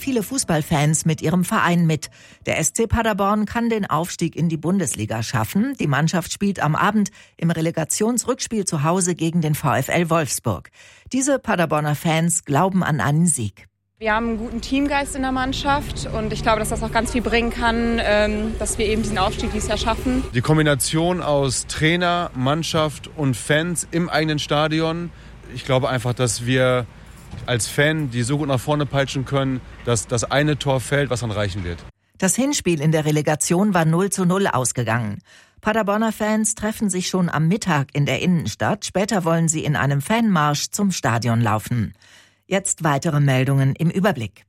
viele Fußballfans mit ihrem Verein mit. Der SC Paderborn kann den Aufstieg in die Bundesliga schaffen. Die Mannschaft spielt am Abend im Relegationsrückspiel zu Hause gegen den VfL Wolfsburg. Diese Paderborner Fans glauben an einen Sieg. Wir haben einen guten Teamgeist in der Mannschaft und ich glaube, dass das auch ganz viel bringen kann, dass wir eben diesen Aufstieg dieses Jahr schaffen. Die Kombination aus Trainer, Mannschaft und Fans im eigenen Stadion. Ich glaube einfach, dass wir als Fan die so gut nach vorne peitschen können, dass das eine Tor fällt, was dann reichen wird. Das Hinspiel in der Relegation war 0:0 ausgegangen. Paderborner Fans treffen sich schon am Mittag in der Innenstadt. Später wollen sie in einem Fanmarsch zum Stadion laufen. Jetzt weitere Meldungen im Überblick.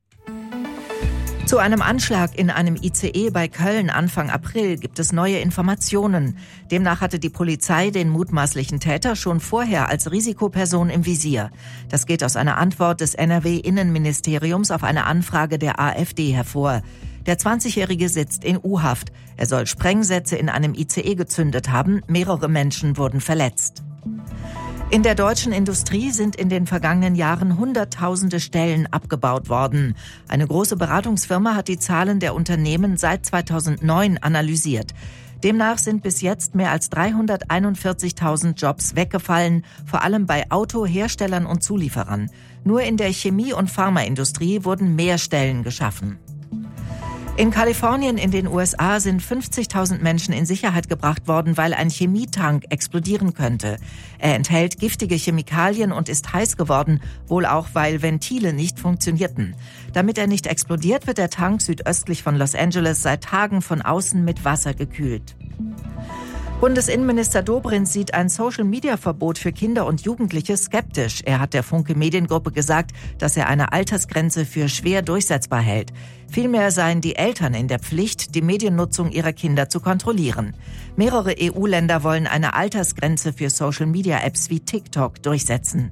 Zu einem Anschlag in einem ICE bei Köln Anfang April gibt es neue Informationen. Demnach hatte die Polizei den mutmaßlichen Täter schon vorher als Risikoperson im Visier. Das geht aus einer Antwort des NRW-Innenministeriums auf eine Anfrage der AfD hervor. Der 20-Jährige sitzt in U-Haft. Er soll Sprengsätze in einem ICE gezündet haben. Mehrere Menschen wurden verletzt. In der deutschen Industrie sind in den vergangenen Jahren Hunderttausende Stellen abgebaut worden. Eine große Beratungsfirma hat die Zahlen der Unternehmen seit 2009 analysiert. Demnach sind bis jetzt mehr als 341.000 Jobs weggefallen, vor allem bei Autoherstellern und Zulieferern. Nur in der Chemie- und Pharmaindustrie wurden mehr Stellen geschaffen. In Kalifornien in den USA sind 50.000 Menschen in Sicherheit gebracht worden, weil ein Chemietank explodieren könnte. Er enthält giftige Chemikalien und ist heiß geworden, wohl auch, weil Ventile nicht funktionierten. Damit er nicht explodiert, wird der Tank südöstlich von Los Angeles seit Tagen von außen mit Wasser gekühlt. Bundesinnenminister Dobrindt sieht ein Social-Media-Verbot für Kinder und Jugendliche skeptisch. Er hat der Funke Mediengruppe gesagt, dass er eine Altersgrenze für schwer durchsetzbar hält. Vielmehr seien die Eltern in der Pflicht, die Mediennutzung ihrer Kinder zu kontrollieren. Mehrere EU-Länder wollen eine Altersgrenze für Social-Media-Apps wie TikTok durchsetzen.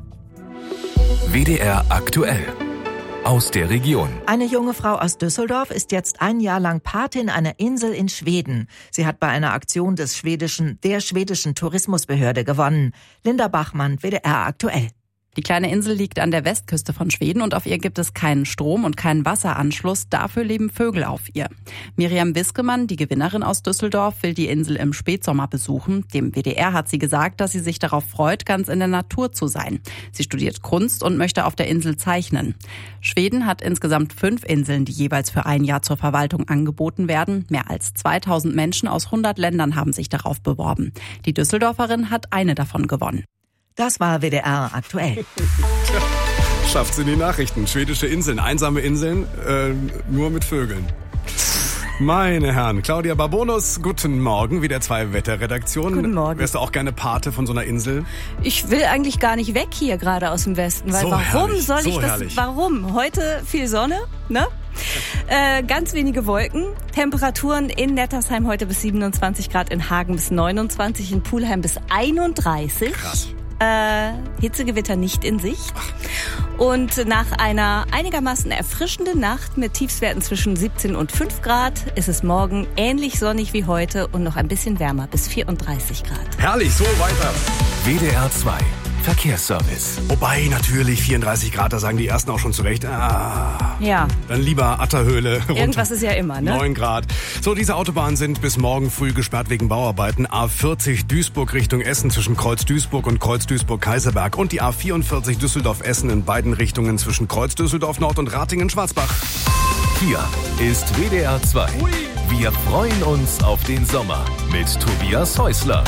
WDR aktuell. Aus der Region. Eine junge Frau aus Düsseldorf ist jetzt ein Jahr lang Patin einer Insel in Schweden. Sie hat bei einer Aktion der schwedischen Tourismusbehörde gewonnen. Linda Bachmann, WDR aktuell. Die kleine Insel liegt an der Westküste von Schweden und auf ihr gibt es keinen Strom und keinen Wasseranschluss. Dafür leben Vögel auf ihr. Miriam Wiskemann, die Gewinnerin aus Düsseldorf, will die Insel im Spätsommer besuchen. Dem WDR hat sie gesagt, dass sie sich darauf freut, ganz in der Natur zu sein. Sie studiert Kunst und möchte auf der Insel zeichnen. Schweden hat insgesamt 5 Inseln, die jeweils für ein Jahr zur Verwaltung angeboten werden. Mehr als 2000 Menschen aus 100 Ländern haben sich darauf beworben. Die Düsseldorferin hat eine davon gewonnen. Das war WDR aktuell. Schafft's in die Nachrichten. Schwedische Inseln, einsame Inseln, nur mit Vögeln. Meine Herren, Claudia Barbonus, guten Morgen, wieder 2 Wetterredaktionen. Guten Morgen. Wärst du auch gerne Pate von so einer Insel? Ich will eigentlich gar nicht weg hier gerade aus dem Westen, weil So warum herrlich, soll ich so das? herrlich. Warum? Heute viel Sonne, ne? Ganz wenige Wolken. Temperaturen in Nettersheim heute bis 27 Grad, in Hagen bis 29, in Pulheim bis 31. Krass. Hitzegewitter nicht in Sicht. Und nach einer einigermaßen erfrischenden Nacht mit Tiefstwerten zwischen 17 und 5 Grad ist es morgen ähnlich sonnig wie heute und noch ein bisschen wärmer, bis 34 Grad. Herrlich, so weiter. WDR 2 Verkehrsservice. Wobei natürlich 34 Grad, da sagen die Ersten auch schon zurecht. Ja, Dann lieber Atterhöhle runter. irgendwas ist ja immer, ne? 9 Grad. So, diese Autobahnen sind bis morgen früh gesperrt wegen Bauarbeiten. A40 Duisburg Richtung Essen zwischen Kreuz Duisburg und Kreuz Duisburg-Kaiserberg. Und die A44 Düsseldorf-Essen in beiden Richtungen zwischen Kreuz Düsseldorf-Nord und Ratingen-Schwarzbach. Hier ist WDR 2. Wir freuen uns auf den Sommer mit Tobias Häusler.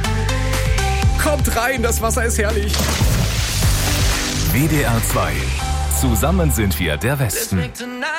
Kommt rein, das Wasser ist herrlich. WDR 2. Zusammen sind wir der Westen.